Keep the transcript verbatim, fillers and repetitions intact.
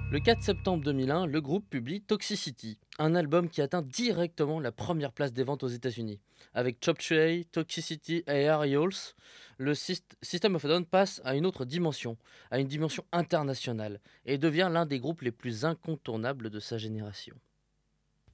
Le quatre septembre deux mille un, le groupe publie Toxicity, un album qui atteint directement la première place des ventes aux États-Unis. Avec Chop Suey, Toxicity et Aerials, le syst- System of a Down passe à une autre dimension, à une dimension internationale, et devient l'un des groupes les plus incontournables de sa génération.